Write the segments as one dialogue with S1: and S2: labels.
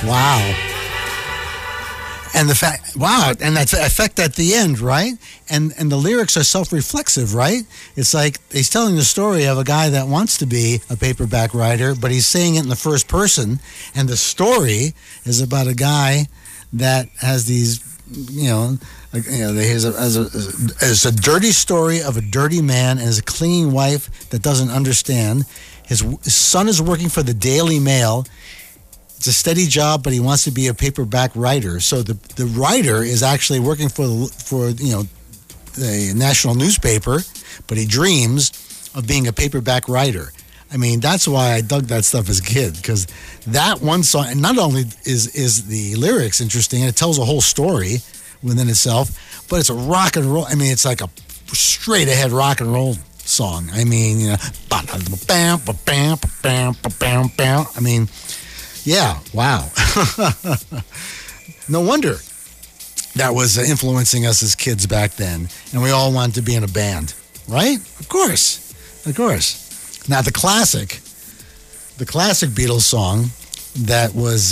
S1: Wow. And the fact, wow, and that effect at the end, right? And the lyrics are self-reflexive, right? It's like he's telling the story of a guy that wants to be a paperback writer, but he's saying it in the first person. And the story is about a guy that has these, it's a dirty story of a dirty man and his clinging wife that doesn't understand. His son is working for the Daily Mail. It's a steady job, but he wants to be a paperback writer. So the writer is actually working for the national newspaper, but he dreams of being a paperback writer. I mean, that's why I dug that stuff as a kid, because that one song, and not only is the lyrics interesting, and it tells a whole story within itself, but it's a rock and roll. I mean, it's like a straight ahead rock and roll song. I mean, I mean, yeah, wow. No wonder that was influencing us as kids back then, and we all wanted to be in a band, right? Of course. Now, the classic Beatles song that was,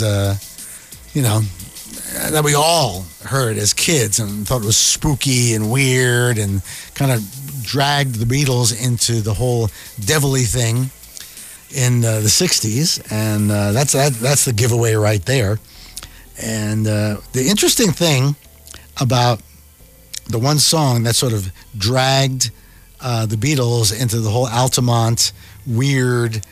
S1: that we all heard as kids and thought was spooky and weird and kind of dragged the Beatles into the whole devilly thing in the 60s, and that's the giveaway right there. And the interesting thing about the one song that sort of dragged the Beatles into the whole Altamont weird,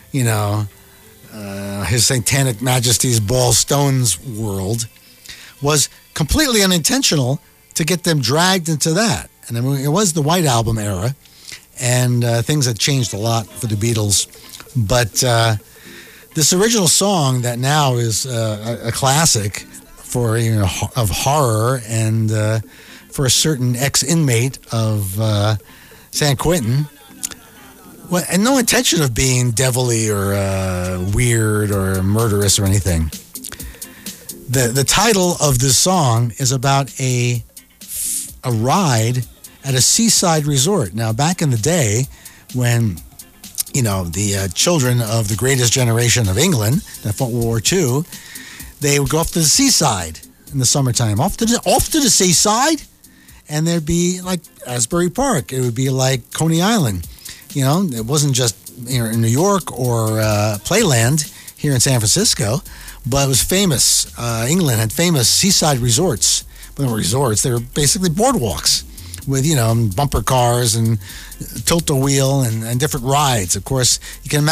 S1: His Satanic Majesty's Ball Stones world was completely unintentional to get them dragged into that. And I mean, it was the White Album era, and things had changed a lot for the Beatles. But this original song that now is a classic for of horror and for a certain ex-inmate of San Quentin, and no intention of being devilly or weird or murderous or anything. The title of this song is about a ride at a seaside resort. Now, back in the day, when the children of the greatest generation of England that fought World War II, they would go off to the seaside in the summertime, off to the seaside, and there'd be like Asbury Park. It would be like Coney Island. It wasn't just in New York or Playland here in San Francisco, but it was famous. England had famous seaside resorts. But they weren't resorts; they were basically boardwalks with bumper cars and tilt-a-wheel and different rides. Of course, you can imagine